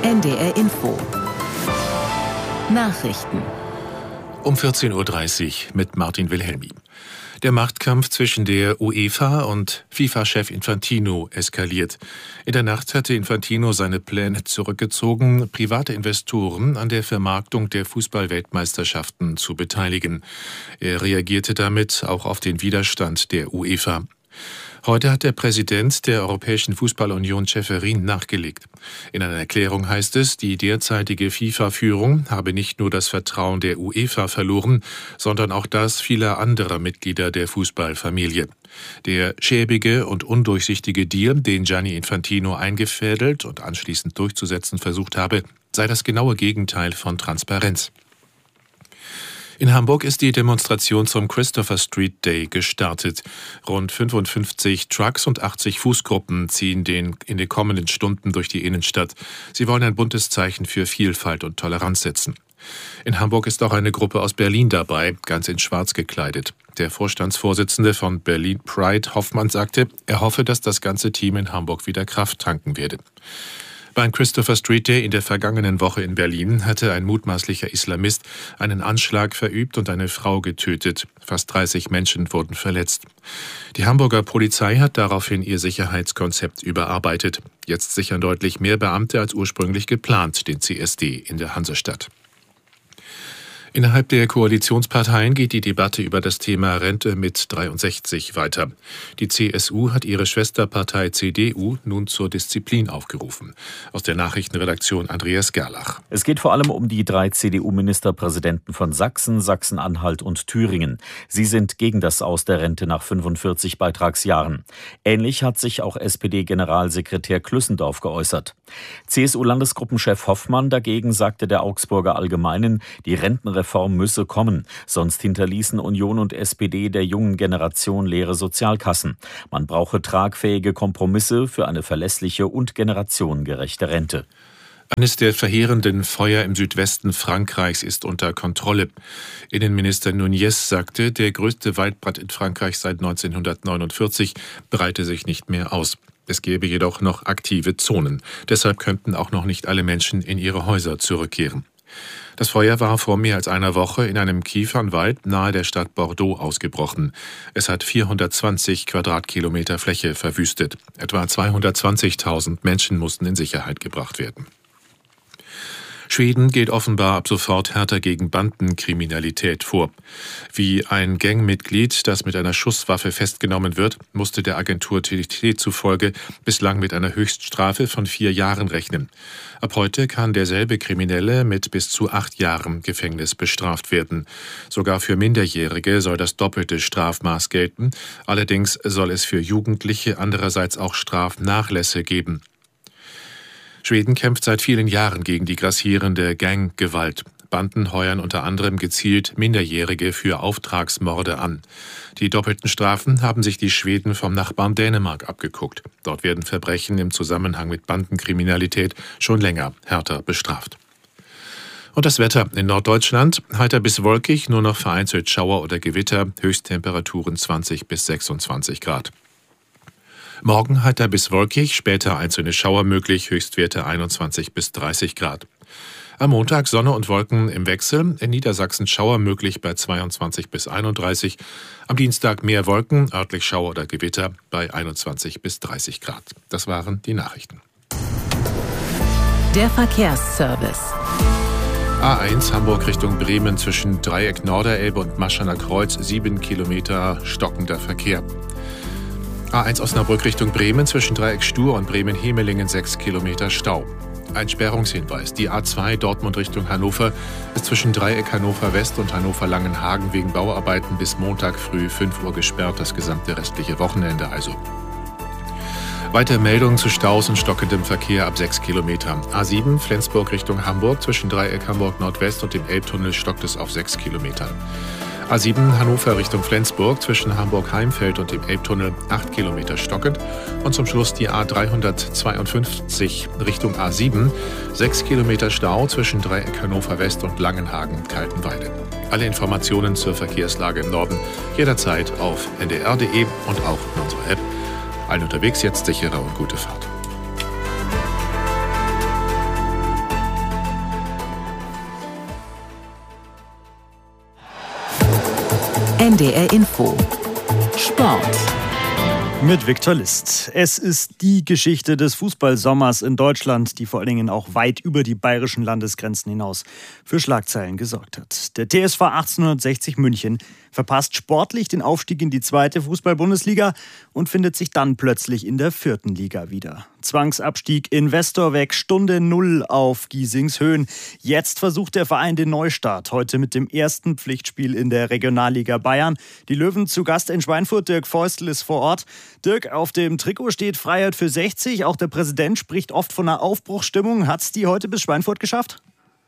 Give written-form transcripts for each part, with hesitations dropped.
NDR Info. Nachrichten. Um 14.30 Uhr mit Martin Wilhelmi. Der Machtkampf zwischen der UEFA und FIFA-Chef Infantino eskaliert. In der Nacht hatte Infantino seine Pläne zurückgezogen, private Investoren an der Vermarktung der Fußball-Weltmeisterschaften zu beteiligen. Er reagierte damit auch auf den Widerstand der UEFA. Heute hat der Präsident der Europäischen Fußballunion Ceferin nachgelegt. In einer Erklärung heißt es, die derzeitige FIFA-Führung habe nicht nur das Vertrauen der UEFA verloren, sondern auch das vieler anderer Mitglieder der Fußballfamilie. Der schäbige und undurchsichtige Deal, den Gianni Infantino eingefädelt und anschließend durchzusetzen versucht habe, sei das genaue Gegenteil von Transparenz. In Hamburg ist die Demonstration zum Christopher Street Day gestartet. Rund 55 Trucks und 80 Fußgruppen ziehen in den kommenden Stunden durch die Innenstadt. Sie wollen ein buntes Zeichen für Vielfalt und Toleranz setzen. In Hamburg ist auch eine Gruppe aus Berlin dabei, ganz in Schwarz gekleidet. Der Vorstandsvorsitzende von Berlin Pride, Hoffmann, sagte, er hoffe, dass das ganze Team in Hamburg wieder Kraft tanken werde. Beim Christopher Street Day in der vergangenen Woche in Berlin hatte ein mutmaßlicher Islamist einen Anschlag verübt und eine Frau getötet. Fast 30 Menschen wurden verletzt. Die Hamburger Polizei hat daraufhin ihr Sicherheitskonzept überarbeitet. Jetzt sichern deutlich mehr Beamte als ursprünglich geplant den CSD in der Hansestadt. Innerhalb der Koalitionsparteien geht die Debatte über das Thema Rente mit 63 weiter. Die CSU hat ihre Schwesterpartei CDU nun zur Disziplin aufgerufen. Aus der Nachrichtenredaktion Andreas Gerlach. Es geht vor allem um die 3 CDU-Ministerpräsidenten von Sachsen, Sachsen-Anhalt und Thüringen. Sie sind gegen das Aus der Rente nach 45 Beitragsjahren. Ähnlich hat sich auch SPD-Generalsekretär Klüssendorf geäußert. CSU-Landesgruppenchef Hoffmann dagegen sagte der Augsburger Allgemeinen, die Rentenreform müsse kommen, sonst hinterließen Union und SPD der jungen Generation leere Sozialkassen. Man brauche tragfähige Kompromisse für eine verlässliche und generationengerechte Rente. Eines der verheerenden Feuer im Südwesten Frankreichs ist unter Kontrolle. Innenminister Nunez sagte, der größte Waldbrand in Frankreich seit 1949 breite sich nicht mehr aus. Es gäbe jedoch noch aktive Zonen. Deshalb könnten auch noch nicht alle Menschen in ihre Häuser zurückkehren. Das Feuer war vor mehr als einer Woche in einem Kiefernwald nahe der Stadt Bordeaux ausgebrochen. Es hat 420 Quadratkilometer Fläche verwüstet. Etwa 220.000 Menschen mussten in Sicherheit gebracht werden. Schweden geht offenbar ab sofort härter gegen Bandenkriminalität vor. Wie ein Gangmitglied, das mit einer Schusswaffe festgenommen wird, musste der Agentur TT zufolge bislang mit einer Höchststrafe von 4 Jahren rechnen. Ab heute kann derselbe Kriminelle mit bis zu 8 Jahren Gefängnis bestraft werden. Sogar für Minderjährige soll das doppelte Strafmaß gelten. Allerdings soll es für Jugendliche andererseits auch Strafnachlässe geben. Schweden kämpft seit vielen Jahren gegen die grassierende Ganggewalt. Banden heuern unter anderem gezielt Minderjährige für Auftragsmorde an. Die doppelten Strafen haben sich die Schweden vom Nachbarn Dänemark abgeguckt. Dort werden Verbrechen im Zusammenhang mit Bandenkriminalität schon länger härter bestraft. Und das Wetter in Norddeutschland: heiter bis wolkig, nur noch vereinzelt Schauer oder Gewitter, Höchsttemperaturen 20 bis 26 Grad. Morgen heiter bis wolkig, später einzelne Schauer möglich, Höchstwerte 21 bis 30 Grad. Am Montag Sonne und Wolken im Wechsel, in Niedersachsen Schauer möglich bei 22 bis 31. Am Dienstag mehr Wolken, örtlich Schauer oder Gewitter bei 21 bis 30 Grad. Das waren die Nachrichten. Der Verkehrsservice. A1 Hamburg Richtung Bremen zwischen Dreieck Norderelbe und Maschener Kreuz 7 Kilometer stockender Verkehr. A1 Osnabrück Richtung Bremen zwischen Dreieck Stur und Bremen-Hemelingen 6 Kilometer Stau. Ein Sperrungshinweis: Die A2 Dortmund Richtung Hannover ist zwischen Dreieck Hannover West und Hannover Langenhagen wegen Bauarbeiten bis Montag früh 5 Uhr gesperrt, das gesamte restliche Wochenende also. Weitere Meldungen zu Staus und stockendem Verkehr ab 6 Kilometer. A7 Flensburg Richtung Hamburg zwischen Dreieck Hamburg Nordwest und dem Elbtunnel stockt es auf 6 Kilometer. A7 Hannover Richtung Flensburg zwischen Hamburg-Heimfeld und dem Elbtunnel 8 Kilometer stockend. Und zum Schluss die A352 Richtung A7, 6 Kilometer Stau zwischen Dreieck Hannover West und Langenhagen-Kaltenweide. Alle Informationen zur Verkehrslage im Norden jederzeit auf ndr.de und auch in unserer App. Allen unterwegs jetzt sichere und gute Fahrt. NDR Info. Sport. Mit Viktor List. Es ist die Geschichte des Fußballsommers in Deutschland, die vor allen Dingen auch weit über die bayerischen Landesgrenzen hinaus für Schlagzeilen gesorgt hat. Der TSV 1860 München verpasst sportlich den Aufstieg in die 2. Fußball-Bundesliga und findet sich dann plötzlich in der 4. Liga wieder. Zwangsabstieg, Investor weg, Stunde Null auf Giesings Höhen. Jetzt versucht der Verein den Neustart. Heute mit dem ersten Pflichtspiel in der Regionalliga Bayern. Die Löwen zu Gast in Schweinfurt. Dirk Feustel ist vor Ort. Dirk, auf dem Trikot steht Freiheit für 60. Auch der Präsident spricht oft von einer Aufbruchsstimmung. Hat es die heute bis Schweinfurt geschafft?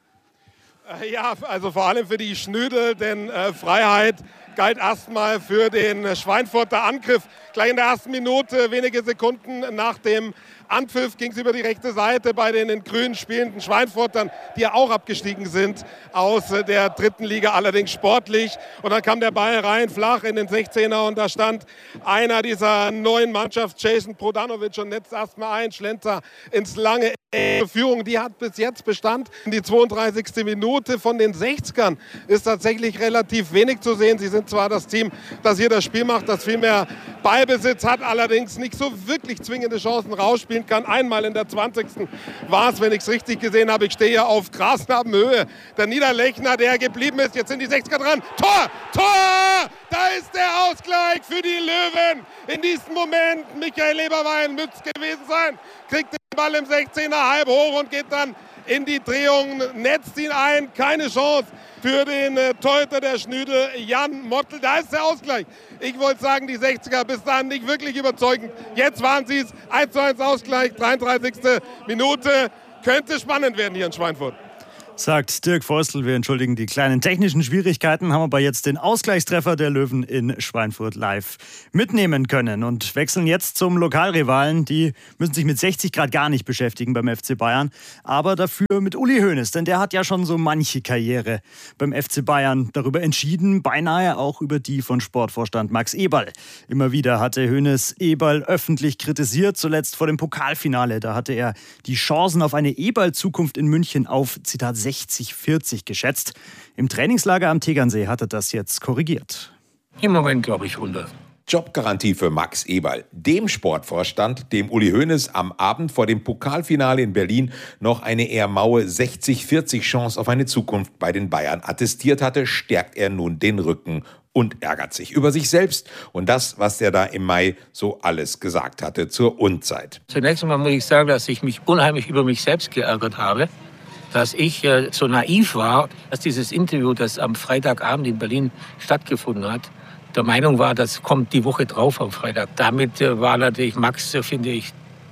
Ja, also vor allem für die Schnüdel, denn Freiheit galt erstmal für den Schweinfurter Angriff. Gleich in der ersten Minute, wenige Sekunden nach dem Anpfiff, ging es über die rechte Seite bei den in Grün spielenden Schweinfurtern, die ja auch abgestiegen sind aus der 3. Liga, allerdings sportlich. Und dann kam der Ball rein, flach in den 16er und da stand einer dieser neuen Mannschaft, Jason Prodanovic, und netzt erstmal ein, Schlenzer ins lange Führung. Die hat bis jetzt Bestand. In die 32. Minute von den 60ern ist tatsächlich relativ wenig zu sehen. Sie sind zwar das Team, das hier das Spiel macht, das viel mehr Ballbesitz hat, allerdings nicht so wirklich zwingende Chancen rausspielen kann. Einmal in der 20. war es, wenn ich es richtig gesehen habe. Ich stehe hier auf Grasnarbenhöhe. Der Niederlechner, der geblieben ist. Jetzt sind die 60er dran. Tor! Tor! Da ist der Ausgleich für die Löwen. In diesem Moment Michael Eberwein müsste es gewesen sein. Kriegt den Ball im 16er halb hoch und geht dann in die Drehung, netzt ihn ein. Keine Chance für den Torhüter der Schnüdel, Jan Mottl. Da ist der Ausgleich. Ich wollte sagen, die 60er bis dahin nicht wirklich überzeugend. Jetzt waren sie es. 1:1 Ausgleich, 33. Minute. Könnte spannend werden hier in Schweinfurt. Sagt Dirk Feustel. Wir entschuldigen die kleinen technischen Schwierigkeiten, haben aber jetzt den Ausgleichstreffer der Löwen in Schweinfurt live mitnehmen können und wechseln jetzt zum Lokalrivalen. Die müssen sich mit 60 Grad gar nicht beschäftigen beim FC Bayern, aber dafür mit Uli Hoeneß, denn der hat ja schon so manche Karriere beim FC Bayern darüber entschieden, beinahe auch über die von Sportvorstand Max Eberl. Immer wieder hatte Hoeneß Eberl öffentlich kritisiert, zuletzt vor dem Pokalfinale. Da hatte er die Chancen auf eine Eberl-Zukunft in München auf, Zitat, 60-40 geschätzt. Im Trainingslager am Tegernsee hat er das jetzt korrigiert. Im Moment glaube ich 100. Jobgarantie für Max Eberl, dem Sportvorstand, dem Uli Hoeneß am Abend vor dem Pokalfinale in Berlin noch eine eher maue 60-40 Chance auf eine Zukunft bei den Bayern attestiert hatte, stärkt er nun den Rücken und ärgert sich über sich selbst und das, was er da im Mai so alles gesagt hatte zur Unzeit. Zunächst einmal muss ich sagen, dass ich mich unheimlich über mich selbst geärgert habe, dass ich so naiv war, dass dieses Interview, das am Freitagabend in Berlin stattgefunden hat, der Meinung war, das kommt die Woche drauf am Freitag. Damit war natürlich Max, finde ich,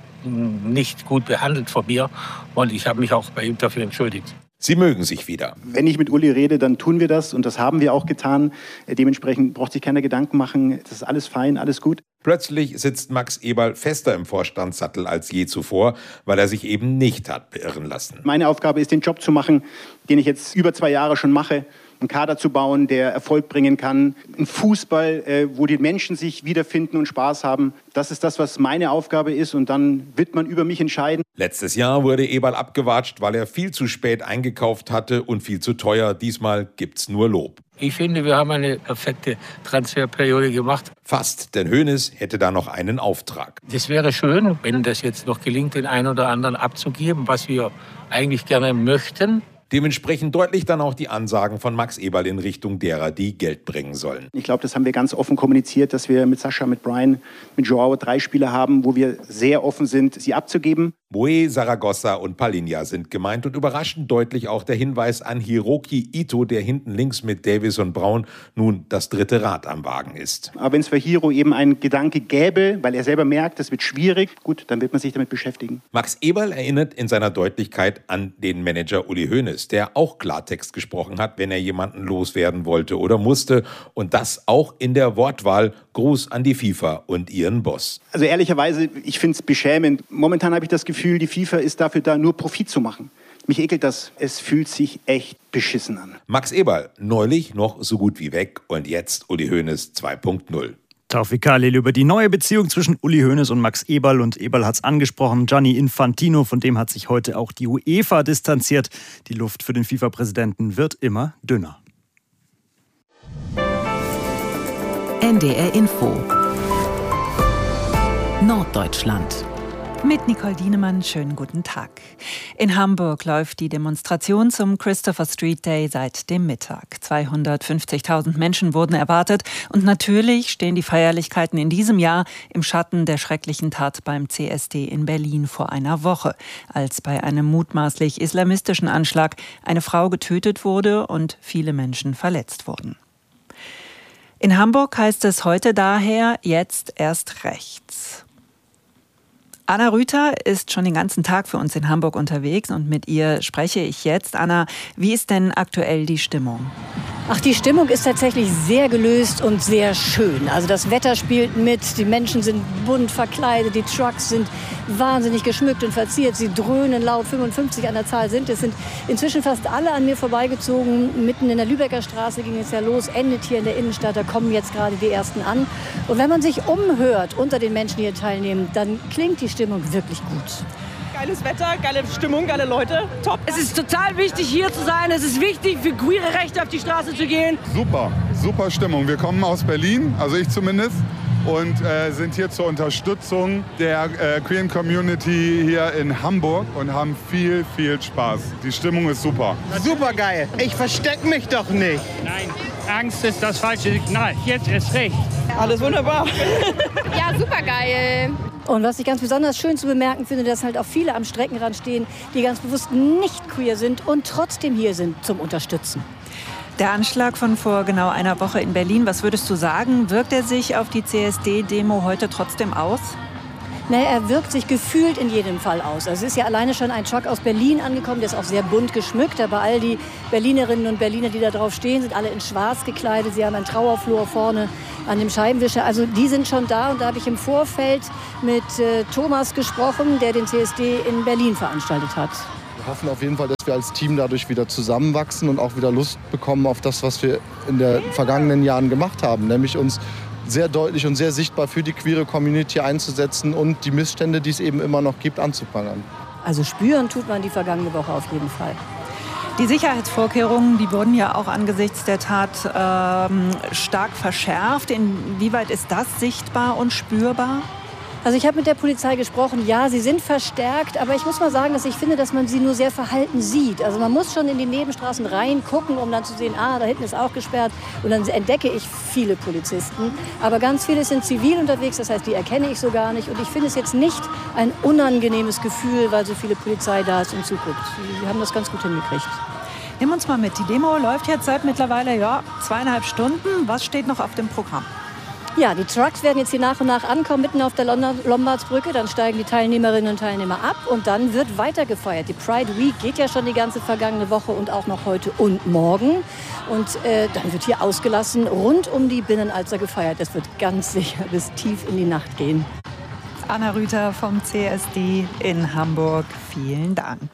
nicht gut behandelt von mir und ich habe mich auch bei ihm dafür entschuldigt. Sie mögen sich wieder. Wenn ich mit Uli rede, dann tun wir das und das haben wir auch getan. Dementsprechend braucht sich keiner Gedanken machen. Das ist alles fein, alles gut. Plötzlich sitzt Max Eberl fester im Vorstandssattel als je zuvor, weil er sich eben nicht hat beirren lassen. Meine Aufgabe ist, den Job zu machen, den ich jetzt über 2 Jahre schon mache. Einen Kader zu bauen, der Erfolg bringen kann. Ein Fußball, wo die Menschen sich wiederfinden und Spaß haben. Das ist das, was meine Aufgabe ist. Und dann wird man über mich entscheiden. Letztes Jahr wurde Eberl abgewatscht, weil er viel zu spät eingekauft hatte und viel zu teuer. Diesmal gibt's nur Lob. Ich finde, wir haben eine perfekte Transferperiode gemacht. Fast, denn Hoeneß hätte da noch einen Auftrag. Das wäre schön, wenn das jetzt noch gelingt, den einen oder anderen abzugeben, was wir eigentlich gerne möchten. Dementsprechend deutlich dann auch die Ansagen von Max Eberl in Richtung derer, die Geld bringen sollen. Ich glaube, das haben wir ganz offen kommuniziert, dass wir mit Sascha, mit Brian, mit Joao 3 Spieler haben, wo wir sehr offen sind, sie abzugeben. Boe, Zaragoza und Palinha sind gemeint und überraschend deutlich auch der Hinweis an Hiroki Ito, der hinten links mit Davis und Braun nun das 3. Rad am Wagen ist. Aber wenn es für Hiro eben ein Gedanke gäbe, weil er selber merkt, das wird schwierig, gut, dann wird man sich damit beschäftigen. Max Eberl erinnert in seiner Deutlichkeit an den Manager Uli Hoeneß, der auch Klartext gesprochen hat, wenn er jemanden loswerden wollte oder musste. Und das auch in der Wortwahl Gruß an die FIFA und ihren Boss. Also ehrlicherweise, ich finde es beschämend. Momentan habe ich das Gefühl, die FIFA ist dafür da, nur Profit zu machen. Mich ekelt das. Es fühlt sich echt beschissen an. Max Eberl, neulich noch so gut wie weg und jetzt Uli Hoeneß 2.0. Taufik Khalil über die neue Beziehung zwischen Uli Hoeneß und Max Eberl. Und Eberl hat es angesprochen, Gianni Infantino, von dem hat sich heute auch die UEFA distanziert. Die Luft für den FIFA-Präsidenten wird immer dünner. NDR Info Norddeutschland. Mit Nicole Dienemann, schönen guten Tag. In Hamburg läuft die Demonstration zum Christopher Street Day seit dem Mittag. 250.000 Menschen wurden erwartet und natürlich stehen die Feierlichkeiten in diesem Jahr im Schatten der schrecklichen Tat beim CSD in Berlin vor einer Woche, als bei einem mutmaßlich islamistischen Anschlag eine Frau getötet wurde und viele Menschen verletzt wurden. In Hamburg heißt es heute daher jetzt erst rechts. Anna Rüther ist schon den ganzen Tag für uns in Hamburg unterwegs und mit ihr spreche ich jetzt. Anna, wie ist denn aktuell die Stimmung? Ach, die Stimmung ist tatsächlich sehr gelöst und sehr schön. Also das Wetter spielt mit, die Menschen sind bunt verkleidet, die Trucks sind wahnsinnig geschmückt und verziert. Sie dröhnen laut, 55 an der Zahl sind. Es sind inzwischen fast alle an mir vorbeigezogen. Mitten in der Lübecker Straße ging es ja los, endet hier in der Innenstadt. Da kommen jetzt gerade die ersten an. Und wenn man sich umhört unter den Menschen, die hier teilnehmen, dann klingt die Stimmung wirklich gut. Geiles Wetter, geile Stimmung, geile Leute, top. Es ist total wichtig, hier zu sein. Es ist wichtig, für queere Rechte auf die Straße zu gehen. Super Stimmung. Wir kommen aus Berlin, also ich zumindest, und sind hier zur Unterstützung der queeren Community hier in Hamburg und haben viel Spaß. Die Stimmung ist super. Super geil. Ich verstecke mich doch nicht. Nein, Angst ist das falsche Signal. Jetzt ist recht. Alles wunderbar. Ja, super geil. Und was ich ganz besonders schön zu bemerken finde, dass halt auch viele am Streckenrand stehen, die ganz bewusst nicht queer sind und trotzdem hier sind zum Unterstützen. Der Anschlag von vor genau einer Woche in Berlin, was würdest du sagen, wirkt er sich auf die CSD-Demo heute trotzdem aus? Naja, er wirkt sich gefühlt in jedem Fall aus. Also es ist ja alleine schon ein Truck aus Berlin angekommen, der ist auch sehr bunt geschmückt. Aber all die Berlinerinnen und Berliner, die da drauf stehen, sind alle in schwarz gekleidet. Sie haben einen Trauerflor vorne an dem Scheibenwischer. Also die sind schon da. Und da habe ich im Vorfeld mit Thomas gesprochen, der den CSD in Berlin veranstaltet hat. Wir hoffen auf jeden Fall, dass wir als Team dadurch wieder zusammenwachsen und auch wieder Lust bekommen auf das, was wir in den vergangenen Jahren gemacht haben. Nämlich uns sehr deutlich und sehr sichtbar für die queere Community einzusetzen und die Missstände, die es eben immer noch gibt, anzuprangern. Also spüren tut man die vergangene Woche auf jeden Fall. Die Sicherheitsvorkehrungen, die wurden ja auch angesichts der Tat stark verschärft. Inwieweit ist das sichtbar und spürbar? Also ich habe mit der Polizei gesprochen, ja, sie sind verstärkt, aber ich muss mal sagen, dass ich finde, dass man sie nur sehr verhalten sieht. Also man muss schon in die Nebenstraßen reingucken, um dann zu sehen, da hinten ist auch gesperrt. Und dann entdecke ich viele Polizisten. Aber ganz viele sind zivil unterwegs, das heißt, die erkenne ich so gar nicht. Und ich finde es jetzt nicht ein unangenehmes Gefühl, weil so viele Polizei da ist und zuguckt. Wir haben das ganz gut hingekriegt. Nimm uns mal mit. Die Demo läuft jetzt seit mittlerweile 2,5 Stunden. Was steht noch auf dem Programm? Ja, die Trucks werden jetzt hier nach und nach ankommen, mitten auf der Lombardsbrücke. Dann steigen die Teilnehmerinnen und Teilnehmer ab und dann wird weiter gefeiert. Die Pride Week geht ja schon die ganze vergangene Woche und auch noch heute und morgen. Und dann wird hier ausgelassen rund um die Binnenalster gefeiert. Das wird ganz sicher bis tief in die Nacht gehen. Anna Rüther vom CSD in Hamburg, vielen Dank.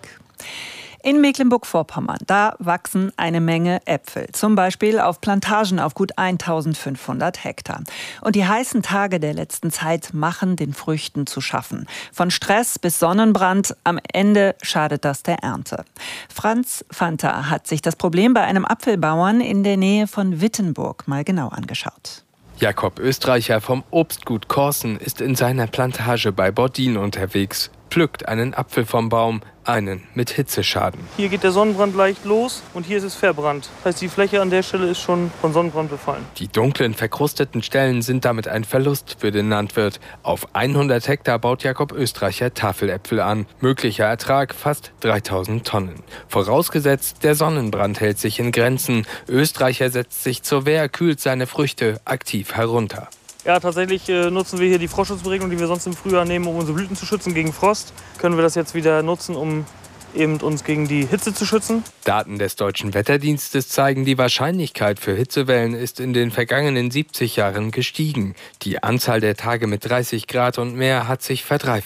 In Mecklenburg-Vorpommern, da wachsen eine Menge Äpfel. Zum Beispiel auf Plantagen auf gut 1500 Hektar. Und die heißen Tage der letzten Zeit machen den Früchten zu schaffen. Von Stress bis Sonnenbrand, am Ende schadet das der Ernte. Franz Fanta hat sich das Problem bei einem Apfelbauern in der Nähe von Wittenburg mal genau angeschaut. Jakob Österreicher vom Obstgut Korsen ist in seiner Plantage bei Bordin unterwegs, pflückt einen Apfel vom Baum, einen mit Hitzeschaden. Hier geht der Sonnenbrand leicht los und hier ist es verbrannt. Das heißt, die Fläche an der Stelle ist schon von Sonnenbrand befallen. Die dunklen, verkrusteten Stellen sind damit ein Verlust für den Landwirt. Auf 100 Hektar baut Jakob Österreicher Tafeläpfel an. Möglicher Ertrag fast 3000 Tonnen. Vorausgesetzt, der Sonnenbrand hält sich in Grenzen. Österreicher setzt sich zur Wehr, kühlt seine Früchte aktiv herunter. Ja, tatsächlich nutzen wir hier die Frostschutzberegnung, die wir sonst im Frühjahr nehmen, um unsere Blüten zu schützen gegen Frost. Können wir das jetzt wieder nutzen, um eben uns gegen die Hitze zu schützen. Daten des Deutschen Wetterdienstes zeigen, die Wahrscheinlichkeit für Hitzewellen ist in den vergangenen 70 Jahren gestiegen. Die Anzahl der Tage mit 30 Grad und mehr hat sich verdreifacht.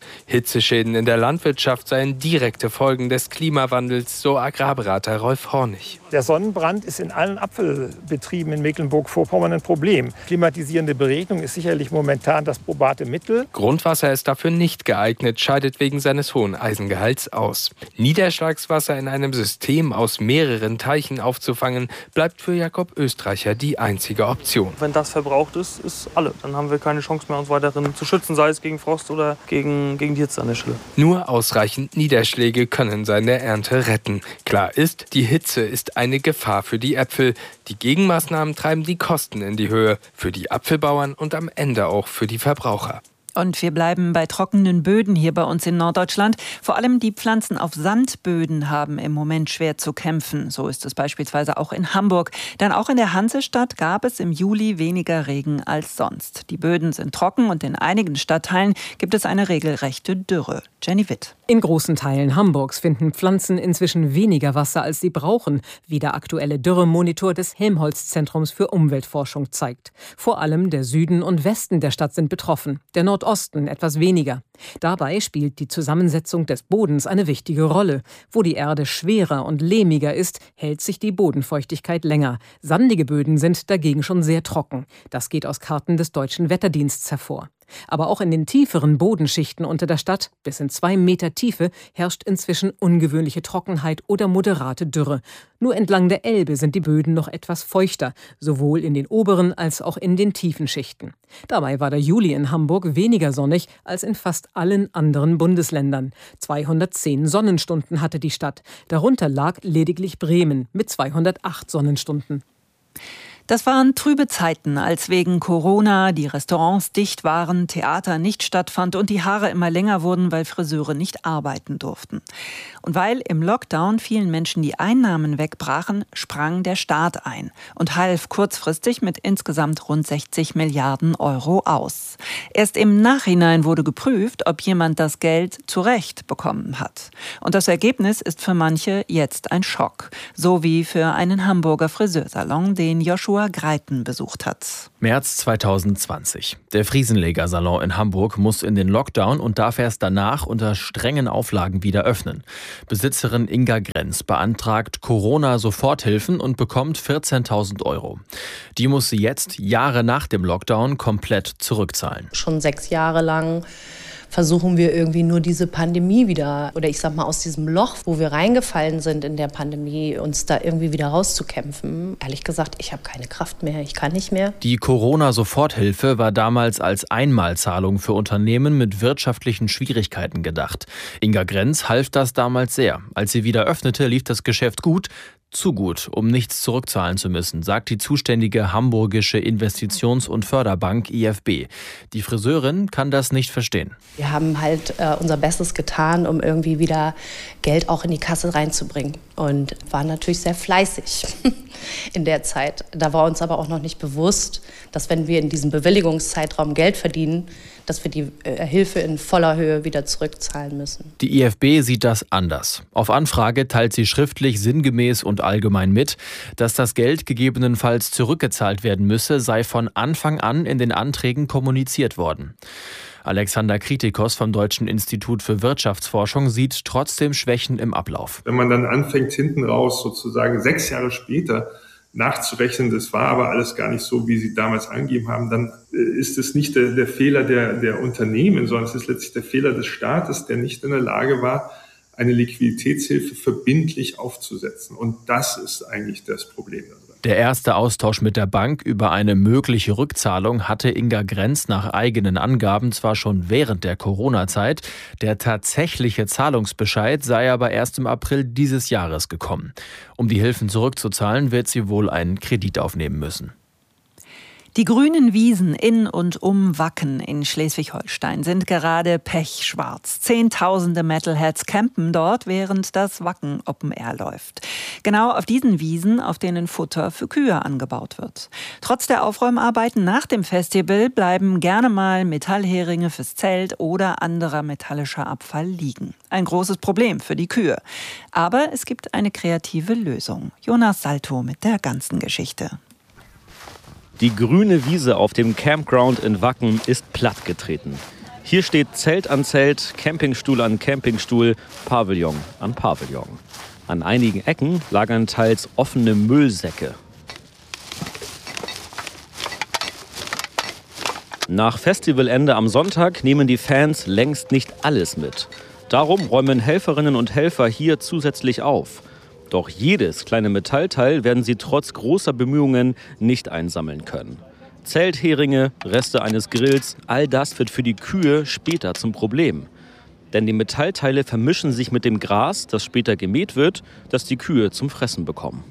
Hitzeschäden in der Landwirtschaft seien direkte Folgen des Klimawandels, so Agrarberater Rolf Hornig. Der Sonnenbrand ist in allen Apfelbetrieben in Mecklenburg-Vorpommern ein Problem. Klimatisierende Beregnung ist sicherlich momentan das probate Mittel. Grundwasser ist dafür nicht geeignet, scheidet wegen seines hohen Eisengehalts aus. Niederschlagswasser in einem System aus mehreren Teichen aufzufangen, bleibt für Jakob Österreicher die einzige Option. Wenn das verbraucht ist, ist alle. Dann haben wir keine Chance mehr, uns weiterhin zu schützen, sei es gegen Frost oder gegen die Hitze an der Stelle. Nur ausreichend Niederschläge können seine Ernte retten. Klar ist, die Hitze ist eine Gefahr für die Äpfel. Die Gegenmaßnahmen treiben die Kosten in die Höhe. Für die Apfelbauern und am Ende auch für die Verbraucher. Und wir bleiben bei trockenen Böden hier bei uns in Norddeutschland. Vor allem die Pflanzen auf Sandböden haben im Moment schwer zu kämpfen. So ist es beispielsweise auch in Hamburg. Denn auch in der Hansestadt gab es im Juli weniger Regen als sonst. Die Böden sind trocken und in einigen Stadtteilen gibt es eine regelrechte Dürre. Jenny Witt. In großen Teilen Hamburgs finden Pflanzen inzwischen weniger Wasser, als sie brauchen, wie der aktuelle Dürremonitor des Helmholtz-Zentrums für Umweltforschung zeigt. Vor allem der Süden und Westen der Stadt sind betroffen, der Nordosten etwas weniger. Dabei spielt die Zusammensetzung des Bodens eine wichtige Rolle. Wo die Erde schwerer und lehmiger ist, hält sich die Bodenfeuchtigkeit länger. Sandige Böden sind dagegen schon sehr trocken. Das geht aus Karten des Deutschen Wetterdienstes hervor. Aber auch in den tieferen Bodenschichten unter der Stadt, bis in 2 Meter Tiefe, herrscht inzwischen ungewöhnliche Trockenheit oder moderate Dürre. Nur entlang der Elbe sind die Böden noch etwas feuchter, sowohl in den oberen als auch in den tiefen Schichten. Dabei war der Juli in Hamburg weniger sonnig als in fast allen anderen Bundesländern. 210 Sonnenstunden hatte die Stadt. Darunter lag lediglich Bremen mit 208 Sonnenstunden. Das waren trübe Zeiten, als wegen Corona die Restaurants dicht waren, Theater nicht stattfand und die Haare immer länger wurden, weil Friseure nicht arbeiten durften. Und weil im Lockdown vielen Menschen die Einnahmen wegbrachen, sprang der Staat ein und half kurzfristig mit insgesamt rund 60 Milliarden Euro aus. Erst im Nachhinein wurde geprüft, ob jemand das Geld zurecht bekommen hat. Und das Ergebnis ist für manche jetzt ein Schock. So wie für einen Hamburger Friseursalon, den Joshua Greiten besucht hat. März 2020. Der Friesenleger-Salon in Hamburg muss in den Lockdown und darf erst danach unter strengen Auflagen wieder öffnen. Besitzerin Inga Grenz beantragt Corona-Soforthilfen und bekommt 14.000 Euro. Die muss sie jetzt, Jahre nach dem Lockdown, komplett zurückzahlen. Schon 6 Jahre lang versuchen wir irgendwie nur diese Pandemie wieder, oder ich sag mal aus diesem Loch, wo wir reingefallen sind in der Pandemie, uns da irgendwie wieder rauszukämpfen. Ehrlich gesagt, ich habe keine Kraft mehr, ich kann nicht mehr. Die Corona-Soforthilfe war damals als Einmalzahlung für Unternehmen mit wirtschaftlichen Schwierigkeiten gedacht. Inga Grenz half das damals sehr. Als sie wieder öffnete, lief das Geschäft gut. Zu gut, um nichts zurückzahlen zu müssen, sagt die zuständige hamburgische Investitions- und Förderbank IFB. Die Friseurin kann das nicht verstehen. Wir haben halt unser Bestes getan, um irgendwie wieder Geld auch in die Kasse reinzubringen. Und waren natürlich sehr fleißig in der Zeit. Da war uns aber auch noch nicht bewusst, dass wenn wir in diesem Bewilligungszeitraum Geld verdienen, dass wir die Hilfe in voller Höhe wieder zurückzahlen müssen. Die IFB sieht das anders. Auf Anfrage teilt sie schriftlich sinngemäß und allgemein mit, dass das Geld gegebenenfalls zurückgezahlt werden müsse, sei von Anfang an in den Anträgen kommuniziert worden. Alexander Kritikos vom Deutschen Institut für Wirtschaftsforschung sieht trotzdem Schwächen im Ablauf. Wenn man dann anfängt, hinten raus sozusagen 6 Jahre später nachzurechnen, das war aber alles gar nicht so, wie Sie damals angegeben haben, dann ist es nicht der Fehler der Unternehmen, sondern es ist letztlich der Fehler des Staates, der nicht in der Lage war, eine Liquiditätshilfe verbindlich aufzusetzen. Und das ist eigentlich das Problem. Der erste Austausch mit der Bank über eine mögliche Rückzahlung hatte Inga Grenz nach eigenen Angaben zwar schon während der Corona-Zeit, der tatsächliche Zahlungsbescheid sei aber erst im April dieses Jahres gekommen. Um die Hilfen zurückzuzahlen, wird sie wohl einen Kredit aufnehmen müssen. Die grünen Wiesen in und um Wacken in Schleswig-Holstein sind gerade pechschwarz. Zehntausende Metalheads campen dort, während das Wacken Open Air läuft. Genau auf diesen Wiesen, auf denen Futter für Kühe angebaut wird. Trotz der Aufräumarbeiten nach dem Festival bleiben gerne mal Metallheringe fürs Zelt oder anderer metallischer Abfall liegen. Ein großes Problem für die Kühe. Aber es gibt eine kreative Lösung. Jonas Salto mit der ganzen Geschichte. Die grüne Wiese auf dem Campground in Wacken ist plattgetreten. Hier steht Zelt an Zelt, Campingstuhl an Campingstuhl, Pavillon an Pavillon. An einigen Ecken lagern teils offene Müllsäcke. Nach Festivalende am Sonntag nehmen die Fans längst nicht alles mit. Darum räumen Helferinnen und Helfer hier zusätzlich auf. Doch jedes kleine Metallteil werden sie trotz großer Bemühungen nicht einsammeln können. Zeltheringe, Reste eines Grills, all das wird für die Kühe später zum Problem. Denn die Metallteile vermischen sich mit dem Gras, das später gemäht wird, das die Kühe zum Fressen bekommen.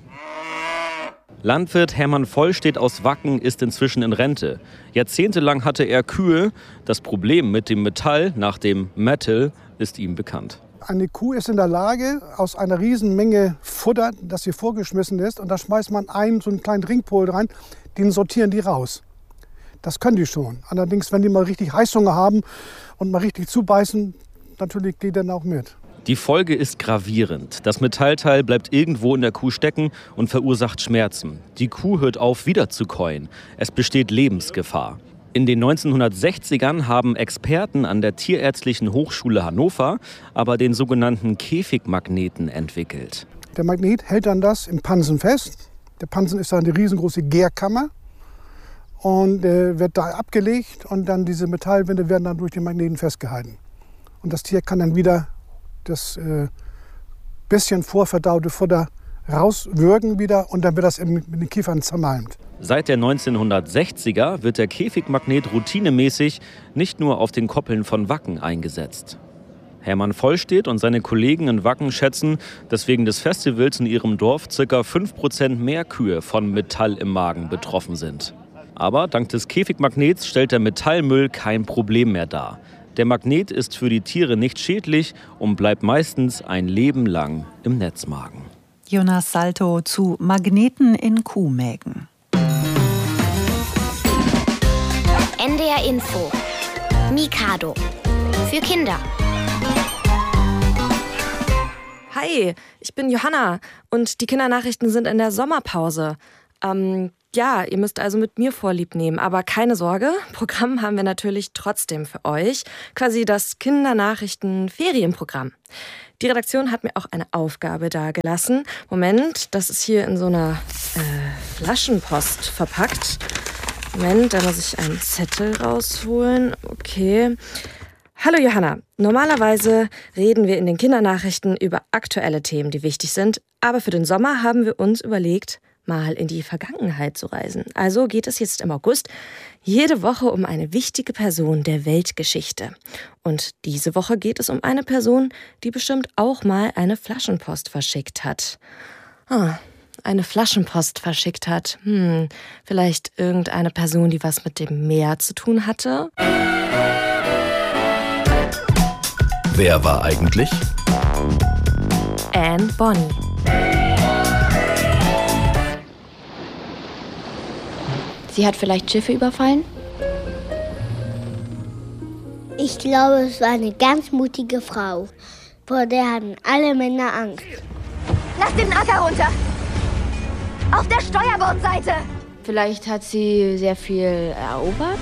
Landwirt Hermann Vollstedt aus Wacken ist inzwischen in Rente. Jahrzehntelang hatte er Kühe. Das Problem mit dem Metall nach dem Metal ist ihm bekannt. Eine Kuh ist in der Lage, aus einer riesen Menge Futter, das hier vorgeschmissen ist, und da schmeißt man so einen kleinen Ringpol rein, den sortieren die raus. Das können die schon. Allerdings, wenn die mal richtig Heißhunger haben und mal richtig zubeißen, natürlich geht dann auch mit. Die Folge ist gravierend. Das Metallteil bleibt irgendwo in der Kuh stecken und verursacht Schmerzen. Die Kuh hört auf, wieder zu käuen. Es besteht Lebensgefahr. In den 1960ern haben Experten an der Tierärztlichen Hochschule Hannover aber den sogenannten Käfigmagneten entwickelt. Der Magnet hält dann das im Pansen fest. Der Pansen ist dann eine riesengroße Gärkammer und wird da abgelegt und dann diese Metallwände werden dann durch den Magneten festgehalten. Und das Tier kann dann wieder das bisschen vorverdaute Futter rauswürgen wieder und dann wird das mit den Kiefern zermalmt. Seit der 1960er wird der Käfigmagnet routinemäßig nicht nur auf den Koppeln von Wacken eingesetzt. Hermann Vollstedt und seine Kollegen in Wacken schätzen, dass wegen des Festivals in ihrem Dorf ca. 5% mehr Kühe von Metall im Magen betroffen sind. Aber dank des Käfigmagnets stellt der Metallmüll kein Problem mehr dar. Der Magnet ist für die Tiere nicht schädlich und bleibt meistens ein Leben lang im Netzmagen. Jonas Salto zu Magneten in Kuhmägen. NDR Info. Mikado. Für Kinder. Hi, ich bin Johanna und die Kindernachrichten sind in der Sommerpause. Ja, ihr müsst also mit mir Vorlieb nehmen, aber keine Sorge, Programm haben wir natürlich trotzdem für euch. Quasi das Kindernachrichten-Ferienprogramm. Die Redaktion hat mir auch eine Aufgabe dagelassen. Moment, das ist hier in so einer Flaschenpost verpackt. Moment, da muss ich einen Zettel rausholen. Okay. Hallo Johanna, normalerweise reden wir in den Kindernachrichten über aktuelle Themen, die wichtig sind. Aber für den Sommer haben wir uns überlegt, mal in die Vergangenheit zu reisen. Also geht es jetzt im August jede Woche um eine wichtige Person der Weltgeschichte. Und diese Woche geht es um eine Person, die bestimmt auch mal eine Flaschenpost verschickt hat. Eine Flaschenpost verschickt hat. Vielleicht irgendeine Person, die was mit dem Meer zu tun hatte? Wer war eigentlich? Anne Bonny. Sie hat vielleicht Schiffe überfallen? Ich glaube, es war eine ganz mutige Frau. Vor der hatten alle Männer Angst. Lass den Acker runter! Auf der Steuerbordseite! Vielleicht hat sie sehr viel erobert?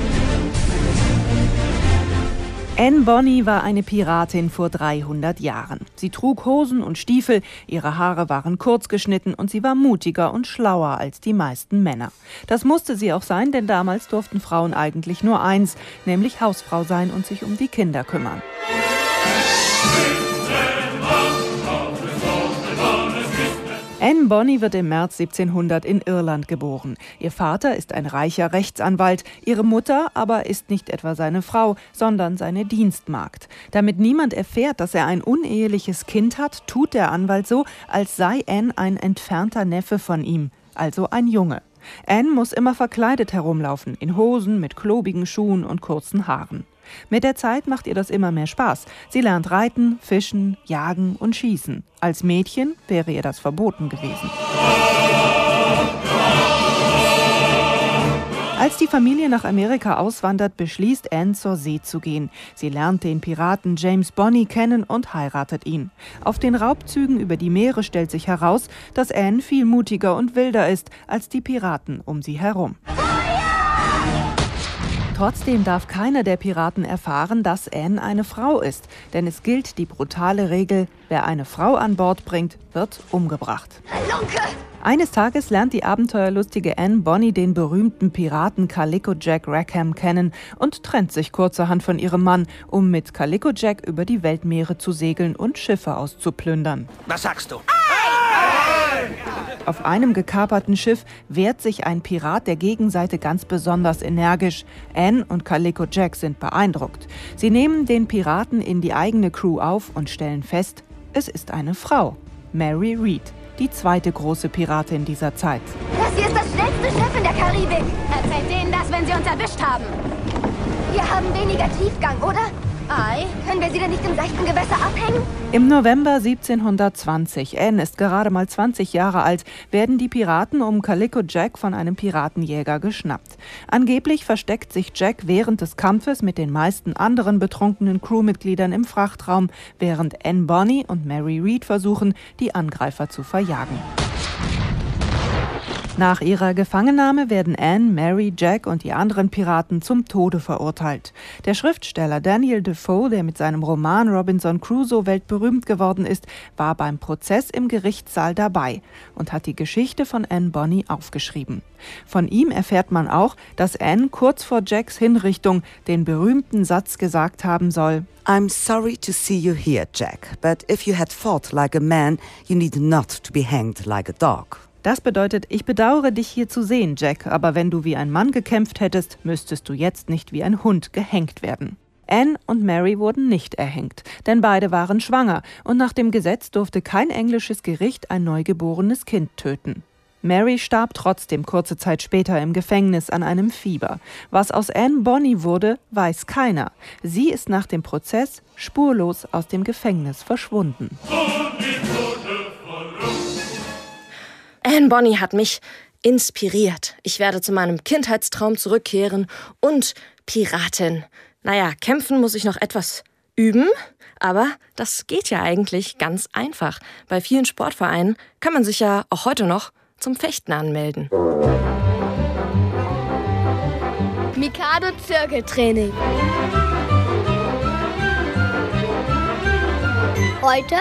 Anne Bonny war eine Piratin vor 300 Jahren. Sie trug Hosen und Stiefel, ihre Haare waren kurz geschnitten und sie war mutiger und schlauer als die meisten Männer. Das musste sie auch sein, denn damals durften Frauen eigentlich nur eins, nämlich Hausfrau sein und sich um die Kinder kümmern. Anne Bonny wird im März 1700 in Irland geboren. Ihr Vater ist ein reicher Rechtsanwalt, ihre Mutter aber ist nicht etwa seine Frau, sondern seine Dienstmagd. Damit niemand erfährt, dass er ein uneheliches Kind hat, tut der Anwalt so, als sei Anne ein entfernter Neffe von ihm, also ein Junge. Anne muss immer verkleidet herumlaufen, in Hosen, mit klobigen Schuhen und kurzen Haaren. Mit der Zeit macht ihr das immer mehr Spaß. Sie lernt reiten, fischen, jagen und schießen. Als Mädchen wäre ihr das verboten gewesen. Als die Familie nach Amerika auswandert, beschließt Anne, zur See zu gehen. Sie lernt den Piraten James Bonny kennen und heiratet ihn. Auf den Raubzügen über die Meere stellt sich heraus, dass Anne viel mutiger und wilder ist als die Piraten um sie herum. Trotzdem darf keiner der Piraten erfahren, dass Anne eine Frau ist. Denn es gilt die brutale Regel, wer eine Frau an Bord bringt, wird umgebracht. Lunke! Eines Tages lernt die abenteuerlustige Anne Bonny den berühmten Piraten Calico Jack Rackham kennen und trennt sich kurzerhand von ihrem Mann, um mit Calico Jack über die Weltmeere zu segeln und Schiffe auszuplündern. Was sagst du? Auf einem gekaperten Schiff wehrt sich ein Pirat der Gegenseite ganz besonders energisch. Anne und Calico Jack sind beeindruckt. Sie nehmen den Piraten in die eigene Crew auf und stellen fest, es ist eine Frau. Mary Read, die zweite große Piratin dieser Zeit. Das hier ist das schnellste Schiff in der Karibik. Erzählt denen das, wenn sie uns erwischt haben. Wir haben weniger Tiefgang, oder? Ei, können wir sie denn nicht im seichten Gewässer abhängen? Im November 1720, Anne ist gerade mal 20 Jahre alt, werden die Piraten um Calico Jack von einem Piratenjäger geschnappt. Angeblich versteckt sich Jack während des Kampfes mit den meisten anderen betrunkenen Crewmitgliedern im Frachtraum, während Anne Bonny und Mary Read versuchen, die Angreifer zu verjagen. Nach ihrer Gefangennahme werden Anne, Mary, Jack und die anderen Piraten zum Tode verurteilt. Der Schriftsteller Daniel Defoe, der mit seinem Roman Robinson Crusoe weltberühmt geworden ist, war beim Prozess im Gerichtssaal dabei und hat die Geschichte von Anne Bonny aufgeschrieben. Von ihm erfährt man auch, dass Anne kurz vor Jacks Hinrichtung den berühmten Satz gesagt haben soll: I'm sorry to see you here, Jack, but if you had fought like a man, you need not to be hanged like a dog. Das bedeutet, ich bedauere, dich hier zu sehen, Jack, aber wenn du wie ein Mann gekämpft hättest, müsstest du jetzt nicht wie ein Hund gehängt werden. Anne und Mary wurden nicht erhängt, denn beide waren schwanger und nach dem Gesetz durfte kein englisches Gericht ein neugeborenes Kind töten. Mary starb trotzdem kurze Zeit später im Gefängnis an einem Fieber. Was aus Anne Bonny wurde, weiß keiner. Sie ist nach dem Prozess spurlos aus dem Gefängnis verschwunden. Anne Bonny hat mich inspiriert. Ich werde zu meinem Kindheitstraum zurückkehren und Piratin. Naja, kämpfen muss ich noch etwas üben, aber das geht ja eigentlich ganz einfach. Bei vielen Sportvereinen kann man sich ja auch heute noch zum Fechten anmelden. Mikado Zirkeltraining. Heute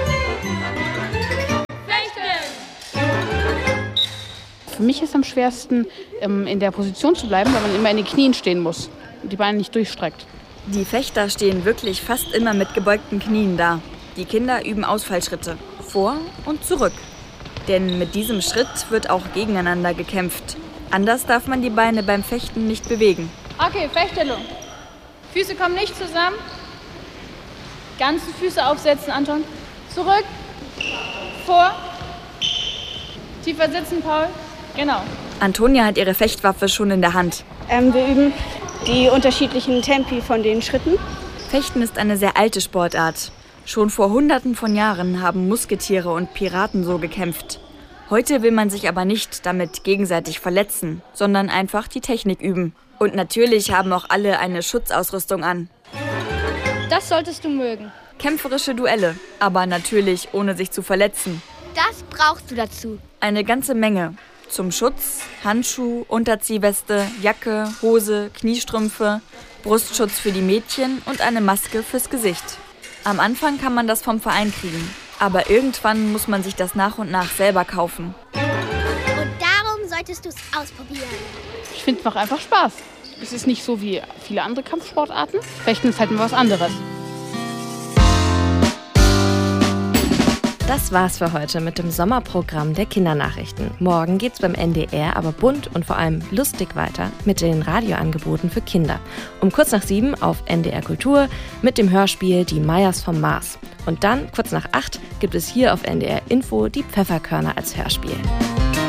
Für mich ist am schwersten, in der Position zu bleiben, weil man immer in den Knien stehen muss und die Beine nicht durchstreckt. Die Fechter stehen wirklich fast immer mit gebeugten Knien da. Die Kinder üben Ausfallschritte, vor und zurück. Denn mit diesem Schritt wird auch gegeneinander gekämpft. Anders darf man die Beine beim Fechten nicht bewegen. Okay, Fechtstellung. Füße kommen nicht zusammen. Ganze Füße aufsetzen, Anton. Zurück. Vor. Tiefer sitzen, Paul. Genau. Antonia hat ihre Fechtwaffe schon in der Hand. Wir üben die unterschiedlichen Tempi von den Schritten. Fechten ist eine sehr alte Sportart. Schon vor Hunderten von Jahren haben Musketiere und Piraten so gekämpft. Heute will man sich aber nicht damit gegenseitig verletzen, sondern einfach die Technik üben. Und natürlich haben auch alle eine Schutzausrüstung an. Das solltest du mögen. Kämpferische Duelle, aber natürlich ohne sich zu verletzen. Das brauchst du dazu. Eine ganze Menge. Zum Schutz Handschuh, Unterziehweste, Jacke, Hose, Kniestrümpfe, Brustschutz für die Mädchen und eine Maske fürs Gesicht. Am Anfang kann man das vom Verein kriegen, aber irgendwann muss man sich das nach und nach selber kaufen. Und darum solltest du es ausprobieren. Ich finde, es macht einfach Spaß. Es ist nicht so wie viele andere Kampfsportarten. Fechten ist halt mal was anderes. Das war's für heute mit dem Sommerprogramm der Kindernachrichten. Morgen geht's beim NDR aber bunt und vor allem lustig weiter mit den Radioangeboten für Kinder. Um kurz nach 7 auf NDR Kultur mit dem Hörspiel Die Meyers vom Mars. Und dann, kurz nach 8, gibt es hier auf NDR Info die Pfefferkörner als Hörspiel.